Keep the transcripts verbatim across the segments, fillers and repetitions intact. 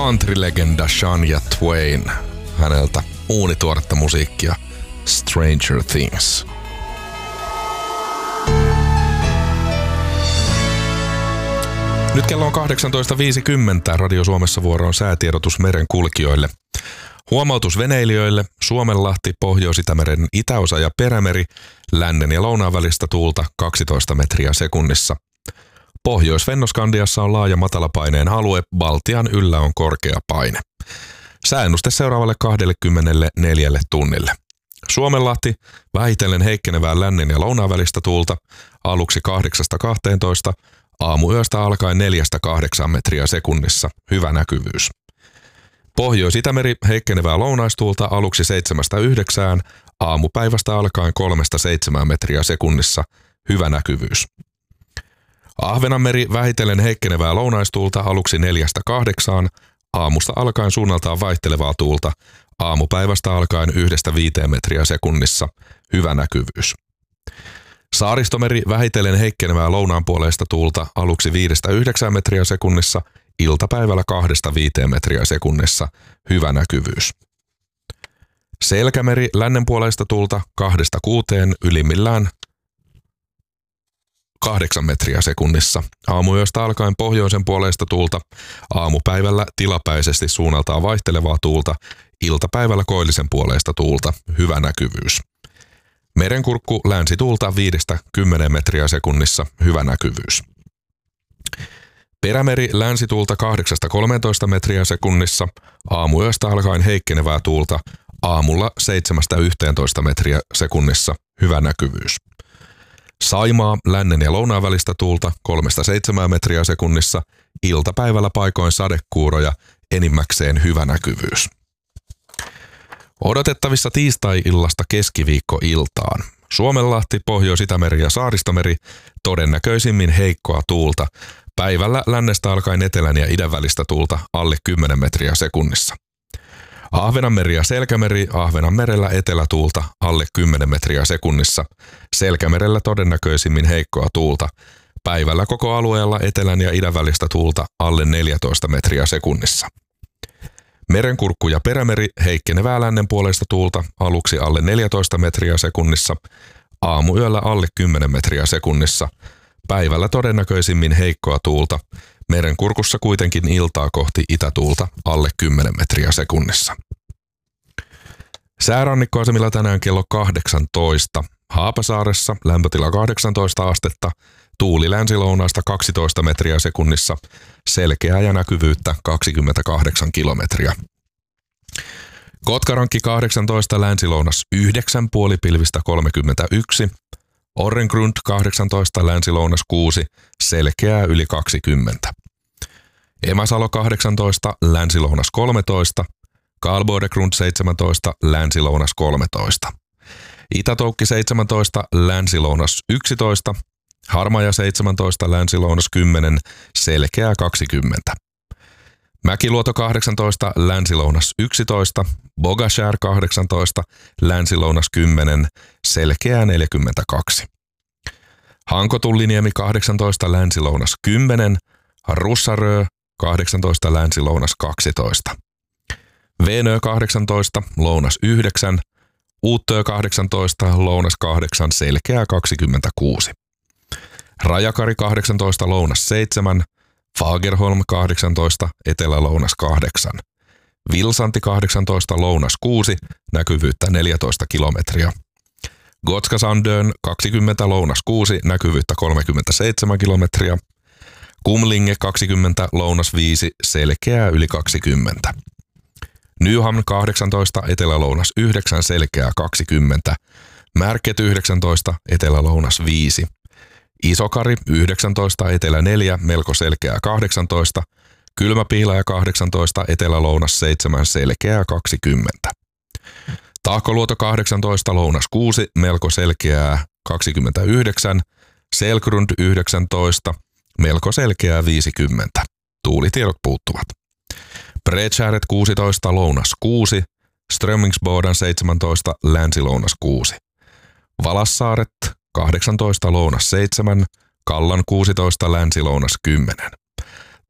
country-legenda Shania Twain. Häneltä uunituoretta musiikkia Stranger Things. Nyt kello on kahdeksantoista viisikymmentä. Radio Suomessa vuoroon säätiedotus merenkulkijoille. Huomautus veneilijöille. Suomenlahti, Pohjois-Itämeren itäosa ja Perämeri. Lännen ja lounaan välistä tuulta kaksitoista metriä sekunnissa. Pohjois-Fennoskandiassa on laaja matalapaineen alue. Baltian yllä on korkea paine. Sääennuste seuraavalle kaksikymmentäneljä tunnille. Suomenlahti, vähitellen heikkenevää lännen ja lounaan välistä tuulta. Aluksi kahdeksasta kahteentoista. Aamuyöstä alkaen neljästä kahdeksaan metriä sekunnissa. Hyvä näkyvyys. Pohjois-Itämeri heikkenevää lounaistuulta aluksi seitsemästä yhdeksään. Aamupäivästä alkaen kolmesta seitsemään metriä sekunnissa. Hyvä näkyvyys. Ahvenanmeri vähitellen heikkenevää lounaistuulta aluksi neljästä kahdeksaan. Aamusta alkaen suunnaltaan vaihtelevaa tuulta. Aamupäivästä alkaen yhdestä viiteen metriä sekunnissa. Hyvä näkyvyys. Saaristomeri vähitellen heikkenevää lounaanpuoleista tuulta aluksi viidestä yhdeksään metriä sekunnissa. Iltapäivällä kahdesta viiteen metriä sekunnissa. Hyvä näkyvyys. Selkämeri lännenpuoleista tuulta kahdesta kuuteen ylimmillään kahdeksan metriä sekunnissa. Aamuyöstä alkaen pohjoisen puoleista tuulta. Aamupäivällä tilapäisesti suunnaltaan vaihtelevaa tuulta. Iltapäivällä koillisen puoleista tuulta. Hyvä näkyvyys. Merenkurkku länsituulta viidestä kymmeneen metriä sekunnissa. Hyvä näkyvyys. Perämeri länsituulta kahdeksasta kolmeentoista metriä sekunnissa. Aamuyöstä alkaen heikkenevää tuulta. Aamulla seitsemästä yhteentoista metriä sekunnissa. Hyvä näkyvyys. Saimaa lännen ja lounaan välistä tuulta kolmesta seitsemään metriä sekunnissa. Iltapäivällä paikoin sadekuuroja. Enimmäkseen hyvä näkyvyys. Odotettavissa tiistai-illasta keskiviikkoiltaan. Suomenlahti, Pohjois-Itämeri ja Saaristomeri todennäköisimmin heikkoa tuulta. Päivällä lännestä alkaen etelän ja idän välistä tuulta alle kymmenen metriä sekunnissa. Ahvenanmeri ja Selkämeri, Ahvenanmerellä etelätuulta alle kymmenen metriä sekunnissa. Selkämerellä todennäköisimmin heikkoa tuulta. Päivällä koko alueella etelän ja idän välistä tuulta alle neljätoista metriä sekunnissa. Merenkurkku ja Perämeri heikkenevää lännen puolesta tuulta aluksi alle neljätoista metriä sekunnissa. Aamuyöllä alle kymmenen metriä sekunnissa. Päivällä todennäköisimmin heikkoa tuulta. Merenkurkussa kuitenkin iltaa kohti itätuulta alle kymmenen metriä sekunnissa. Säärannikkoasemilla tänään kello kahdeksantoista. Haapasaaressa lämpötila kahdeksantoista astetta. Tuuli länsilounaista kaksitoista metriä sekunnissa. Selkeää ja näkyvyyttä kaksikymmentäkahdeksan kilometriä. Kotkarankki kahdeksantoista, länsilounas yhdeksän, puolipilvistä kolmekymmentäyksi. Orrengrund kahdeksantoista, länsilounas kuusi, selkeää yli kaksikymmentä. Emäsalo kahdeksantoista, länsilounas kolmetoista. Karlbodegrund seitsemäntoista, länsilounas kolmetoista. Itätoukki seitsemäntoista, länsilounas yksitoista. Harmaja seitsemäntoista, länsilounas kymmenen, selkeää kaksikymmentä. Mäkiluoto kahdeksantoista, länsilounas yksitoista. Bogashär kahdeksantoista, länsilounas kymmenen, selkeää neljäkymmentäkaksi. Hanko-Tulliniemi kahdeksantoista, länsilounas kymmenen. Russarö kahdeksantoista, länsilounas kaksitoista. Venö kahdeksantoista, lounas yhdeksän. Uuttö kahdeksantoista, lounas kahdeksan, selkeää kaksikymmentäkuusi. Rajakari kahdeksantoista, lounas seitsemän. Fagerholm kahdeksantoista, etelälounas kahdeksan. Vilsanti kahdeksantoista, lounas kuusi, näkyvyyttä neljätoista kilometriä. Gotskasandön kaksikymmentä, lounas kuusi, näkyvyyttä kolmekymmentäseitsemän kilometriä. Kumlinge kaksikymmentä, lounas viisi, selkeää yli kaksikymmentä. Nyhamn kahdeksantoista, etelälounas yhdeksän, selkeää kaksikymmentä. Märket yhdeksäntoista, etelälounas viisi. Isokari yhdeksäntoista, etelä neljä, melko selkeää kahdeksantoista. Kylmäpiilaja kahdeksantoista, etelälounas seitsemän, selkeää kaksikymmentä. Tahkoluoto kahdeksantoista, lounas kuusi, melko selkeää kaksikymmentäyhdeksän. Selgrund yhdeksäntoista, melko selkeää viisikymmentä. Tuulitiedot puuttuvat. Bredskäret kuusitoista, lounas kuusi. Strömmingsboden seitsemäntoista, länsilounas kuusi. Valassaaret kahdeksantoista, lounas seitsemän. Kallan kuusitoista, länsilounas kymmenen.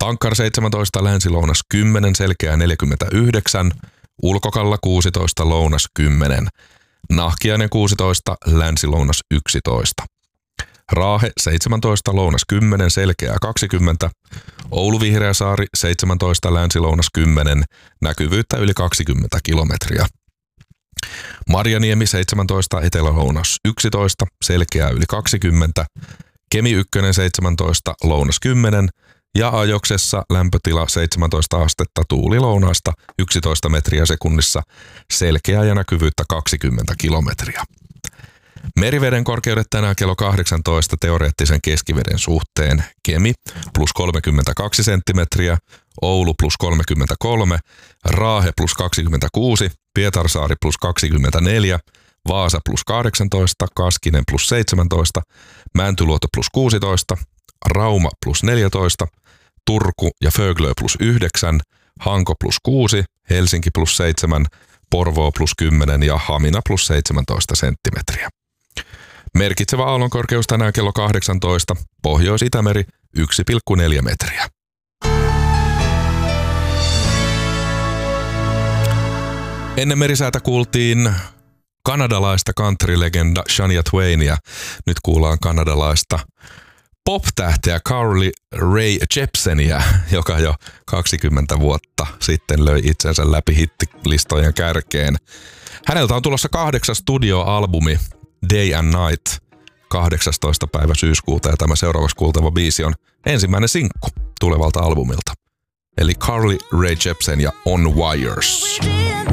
Tankkar seitsemäntoista, länsi-lounas kymmenen, selkeä neljäkymmentäyhdeksän, Ulkokalla kuusitoista, lounas kymmenen, Nahkiainen kuusitoista, länsi-lounas yksitoista. Raahe seitsemäntoista, lounas kymmenen, selkeää kaksikymmentä, Oulu-Vihreäsaari seitsemäntoista, länsi-lounas kymmenen, näkyvyyttä yli kaksikymmentä kilometriä. Marjaniemi seitsemäntoista, etelä-lounas yksitoista, selkeää yli kaksikymmentä, Kemi ykkönen seitsemäntoista, lounas kymmenen ja Ajoksessa lämpötila seitsemäntoista astetta, tuuli lounaasta yksitoista metriä sekunnissa, selkeää ja näkyvyyttä kaksikymmentä kilometriä. Meriveden korkeudet tänään kello kahdeksantoista teoreettisen keskiveden suhteen. Kemi plus kolmekymmentäkaksi senttimetriä, Oulu plus kolmekymmentäkolme, Raahe plus kaksikymmentäkuusi, Pietarsaari plus kaksikymmentäneljä, Vaasa plus kahdeksantoista, Kaskinen plus seitsemäntoista, Mäntyluoto plus kuusitoista, Rauma plus neljätoista, Turku ja Föglö plus yhdeksän, Hanko plus kuusi, Helsinki plus seitsemän, Porvoo plus kymmenen ja Hamina plus seitsemäntoista senttimetriä. Merkitsevä aallonkorkeus tänään kello kahdeksantoista, Pohjois-Itämeri yksi pilkku neljä metriä. Ennen merisäätä kuultiin kanadalaista country-legenda Shania Twainia. Nyt kuullaan kanadalaista pop-tähteä Carly Rae Jepsenia, joka jo kaksikymmentä vuotta sitten löi itsensä läpi hittilistojen kärkeen. Häneltä on tulossa kahdeksas studioalbumi Day and Night kahdeksastoista päivä syyskuuta ja tämä seuraavaksi kuultava biisi on ensimmäinen sinkku tulevalta albumilta. Eli Carly Rae Jepsen ja On Wires.